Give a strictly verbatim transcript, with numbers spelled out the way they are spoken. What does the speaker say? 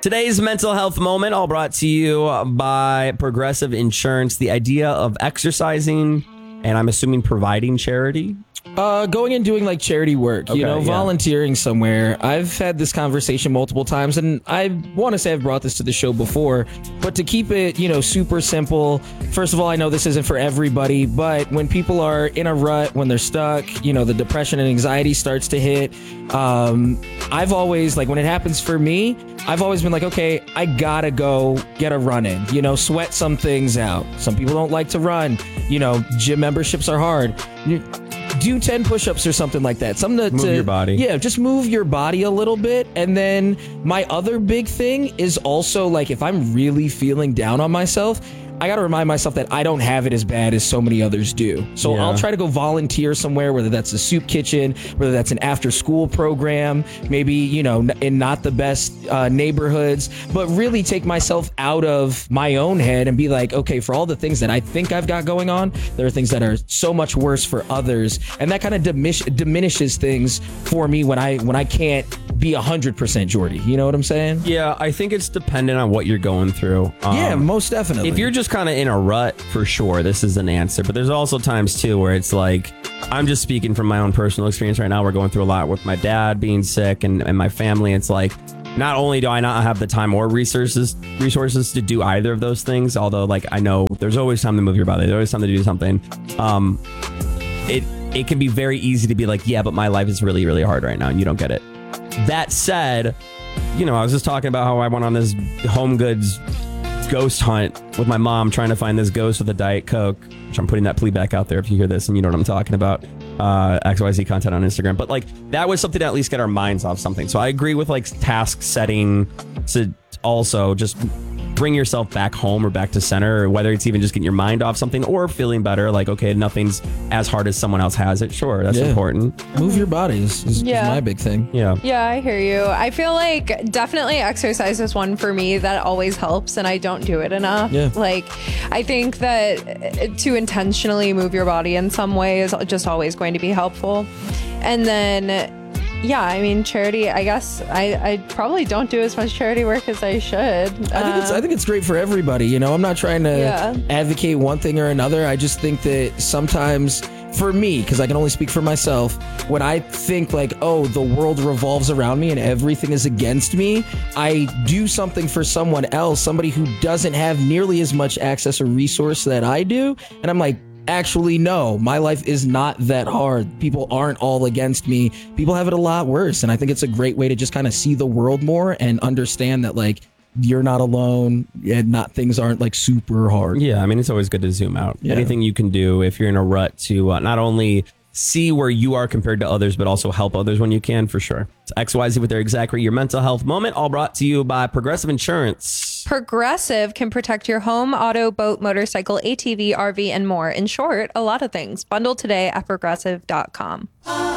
Today's mental health moment, all brought to you by Progressive Insurance. The idea of exercising, and I'm assuming providing charity. Uh, going and doing like charity work, Okay, you know, yeah. volunteering somewhere. I've had this conversation multiple times, and I want to say I've brought this to the show before, but to keep it, you know, super simple. First of all, I know this isn't for everybody, but when people are in a rut, when they're stuck, you know, the depression and anxiety starts to hit. Um, I've always, like, when it happens for me, I've always been like, okay, I gotta go get a run in, you know, sweat some things out. Some people don't like to run, you know, gym memberships are hard. You, do ten push-ups or something like that. Something to Move to- your body. Yeah, just move your body a little bit. And then my other big thing is also, like, if I'm really feeling down on myself, I got to remind myself that I don't have it as bad as so many others do. So Yeah. I'll try to go volunteer somewhere, whether that's a soup kitchen, whether that's an after-school program, maybe, you know, in not the best uh, neighborhoods, but really take myself out of my own head and be like, okay, for all the things that I think I've got going on, there are things that are so much worse for others. And that kind of diminish, diminishes things for me when I when I can't be one hundred percent Jordy. You know what I'm saying? Yeah, I think it's dependent on what you're going through. Um, Yeah, most definitely. If you're just kind of in a rut, for sure, this is an answer. But there's also times, too, where it's like, I'm just speaking from my own personal experience right now. We're going through a lot with my dad being sick and, and my family. It's like, not only do I not have the time or resources resources to do either of those things, although, like, I know there's always time to move your body. There's always time to do something. Um, it it can be very easy to be like, yeah, but my life is really, really hard right now, and you don't get it. That said, you know, I was just talking about how I went on this Home Goods ghost hunt with my mom, trying to find this ghost with a Diet Coke, which I'm putting that plea back out there if you hear this and you know what I'm talking about. Uh, X Y Z content on Instagram. But, like, that was something to at least get our minds off something. So I agree with, like, task setting to also just bring yourself back home or back to center, or whether it's even just getting your mind off something or feeling better, like, okay, nothing's as hard as someone else has it. Sure, that's Yeah. important. Move your body is, is, Yeah. is my big thing. Yeah. Yeah, I hear you. I feel like definitely exercise is one for me that always helps, and I don't do it enough. Yeah. Like, I think that to intentionally move your body in some way is just always going to be helpful. And then, yeah, I mean, charity, I guess I, I probably don't do as much charity work as I should. I think it's Uh, I think it's great for everybody. You know, I'm not trying to Yeah. advocate one thing or another. I just think that sometimes, for me, because I can only speak for myself, when I think like, oh, the world revolves around me and everything is against me, I do something for someone else, somebody who doesn't have nearly as much access or resource that I do, and I'm like, actually, no, my life is not that hard. People aren't all against me. People have it a lot worse. And I think it's a great way to just kind of see the world more and understand that, like, you're not alone and not things aren't like super hard. Yeah, I mean, it's always good to zoom out. Yeah. Anything you can do if you're in a rut to uh, not only see where you are compared to others, but also help others when you can, for sure. It's X Y Z with their Exactly Your Mental Health Moment, all brought to you by Progressive Insurance. Progressive can protect your home, auto, boat, motorcycle, A T V, R V, and more. In short, a lot of things. Bundle today at progressive dot com.